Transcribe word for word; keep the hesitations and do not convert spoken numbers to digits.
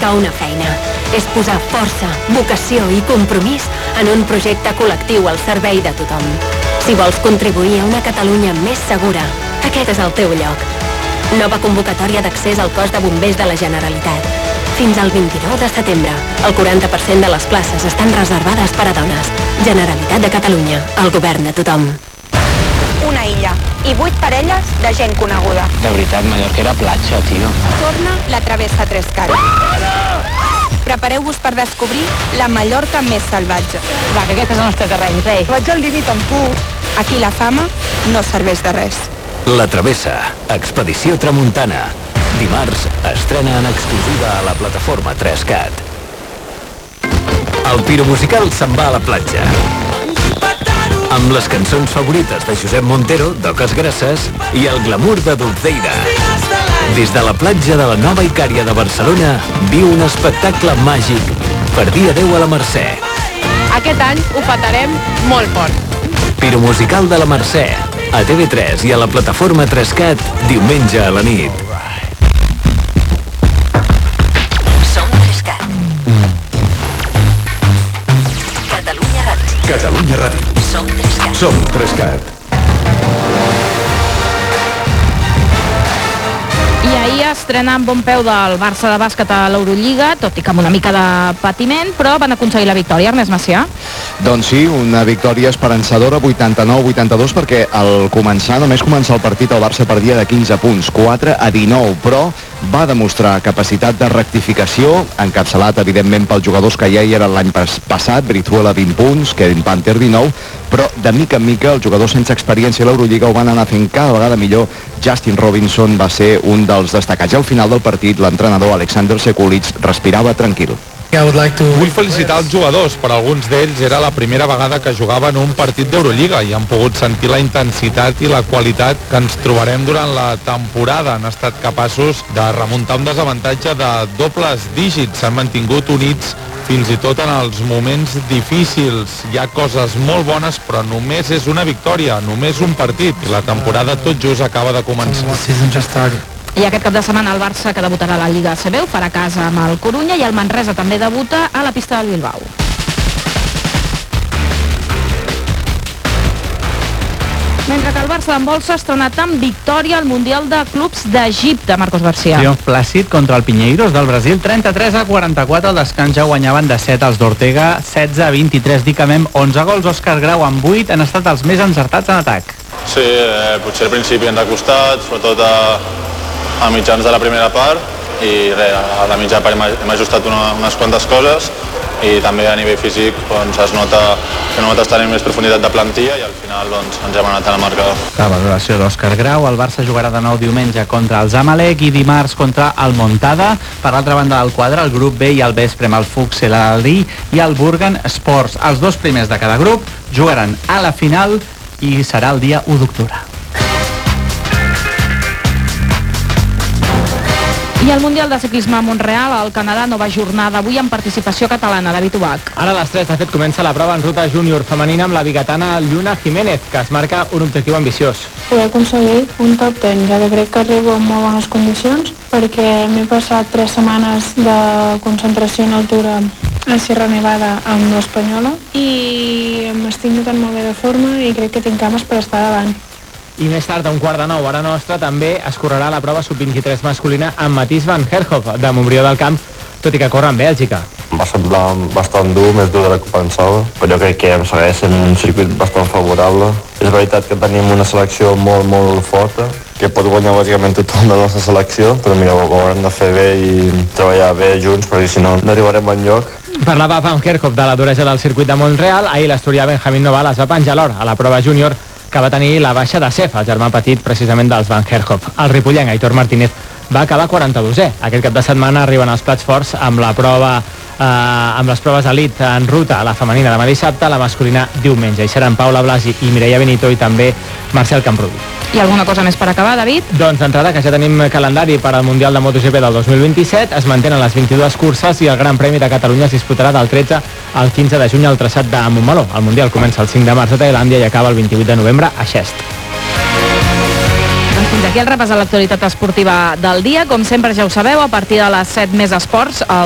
fa una feina. És posar força, vocació i compromís en un projecte col·lectiu al servei de tothom. Si vols contribuir a una Catalunya més segura, aquest és el teu lloc. Nova convocatòria d'accés al cos de bombers de la Generalitat. Fins al vint-i-nou de setembre, el quaranta per cent de les places estan reservades per a dones. Generalitat de Catalunya, el govern de tothom. Una illa i vuit parelles de gent coneguda. De veritat, Mallorca era platja, tio. Torna la Travessa Trescat. Prepareu-vos per descobrir la Mallorca més salvatge. Va, que aquest és el nostre terreny, rei. Vaig al límit amb tu. Aquí la fama no serveix de res. La Travessa, Expedició Tramuntana. Dimarts estrena en exclusiva a la plataforma tres cat. El piromusical se'n va a la platja. Amb les cançons favorites de Josep Montero, d'Oques Grasses, i el glamour de Dulceida. Des de la platja de la Nova Icària de Barcelona, viu un espectacle màgic per dia deu a la Mercè. Aquest any ho petarem molt fort. Piromusical de la Mercè, a T V tres i a la plataforma tres cat, diumenge a la nit. Som tres cat. Catalunya Ràdio. Catalunya Ràdio. Som tres cat. Som tres cat. I ahir estrena amb bon peu del Barça de bàsquet a l'Eurolliga, tot i que amb una mica de patiment, però van aconseguir la victòria, Ernest Macià. Doncs sí, una victòria esperançadora, vuitanta-nou a vuitanta-dos, perquè al començar, només començar el partit, el Barça perdia de quinze punts, quatre a dinou, però va demostrar capacitat de rectificació, encapçalat evidentment pels jugadors que ja hi eren l'any passat, Brizuela vint punts, Kevin Panther dinou, però de mica en mica els jugadors sense experiència a l'Eurolliga ho van anar fent cada vegada millor. Justin Robinson va ser un dels destacats. I al final del partit, l'entrenador Alexander Sekulic respirava tranquil. Vull felicitar els jugadors, per alguns d'ells era la primera vegada que jugaven un partit d'Eurolliga i han pogut sentir la intensitat i la qualitat que ens trobarem durant la temporada. Han estat capaços de remuntar un desavantatge de dobles dígits, s'han mantingut units fins i tot en els moments difícils. Hi ha coses molt bones, però només és una victòria, només un partit, i la temporada tot just acaba de començar. I aquest cap de setmana el Barça, que debutarà a la Lliga A C B, ho farà a casa amb el Corunya, i el Manresa també debuta a la pista del Bilbao. Mentre que el Barça d'handbol s'ha estrenat amb victòria al Mundial de Clubs d'Egipte, Marcos García. Triomf plàcid contra el Pinheiros del Brasil, trenta-tres a quaranta-quatre, al descans ja guanyaven de set els d'Ortega, setze a vint-i-tres d'Icamem, onze gols, Òscar Grau amb vuit, han estat els més encertats en atac. Sí, eh, potser al principi ens ha costat, sobretot a, a mitjans de la primera part, i res, a la mitja part hem, hem ajustat una, unes quantes coses, i també a nivell físic doncs, es nota que no estar en més profunditat de plantilla i al final doncs, ens hem anat a la marcador. La valoració d'Òscar Grau, el Barça jugarà de nou diumenge contra el Zamalek i dimarts contra el Montada. Per l'altra banda del quadre, el grup B i el vespre amb el Fuchs, el Ali i el Burgan Sports. Els dos primers de cada grup jugaran a la final i serà el dia u d'octubre. I el Mundial de Ciclisme a Montreal, al Canadà, nova jornada avui amb participació catalana, David Ubach. Ara a les tres, de fet, comença la prova en ruta júnior femenina amb la bigatana Lluna Jiménez, que es marca un objectiu ambiciós. He aconseguit un top deu, ja que crec que arribo en molt bones condicions, perquè m'he passat tres setmanes de concentració en altura a Sierra Nevada amb l'Espanyola i m'estic notant molt bé de forma i crec que tinc cames per estar davant. I més tard, a un quart de nou, hora nostra, també es correrà la prova sub vint-i-tres masculina amb Matís Van Herhoff, de Montbrió del Camp, tot i que corre en Bèlgica. Va semblar bastant dur, més dur del que pensava, però jo crec que em segueix sent un circuit bastant favorable. És veritat que tenim una selecció molt, molt forta, que pot guanyar bàsicament tothom de la nostra selecció, però mira, ho haurem de fer bé i treballar bé junts, perquè si no, no arribarem enlloc. Parlava Van Herhoff de la duresa del circuit de Montreal. Ahir l'asturià Benjamín Noval es va penjar l'or a la prova júnior, que va tenir la baixa de Cef, el germà petit precisament dels Van Herhoff. El ripollenc Aitor Martínez va acabar quaranta-dosè. Aquest cap de setmana arriben els plats forts amb la prova eh, amb les proves elit en ruta, la femenina demà dissabte, la masculina diumenge. Hi seran Paula Blasi i Mireia Benito i també Marcel Camprubí. I alguna cosa més per acabar, David? Doncs d'entrada, que ja tenim calendari per al Mundial de MotoGP del dos mil vint-i-set, es mantenen les vint-i-dues curses i el Gran Premi de Catalunya es disputarà del tretze al quinze de juny al traçat de Montmeló. El Mundial comença el cinc de març a Tailàndia i acaba el vint-i-vuit de novembre a Xest. Doncs fins aquí el repàs de l'actualitat esportiva del dia. Com sempre ja ho sabeu, a partir de les set més esports, el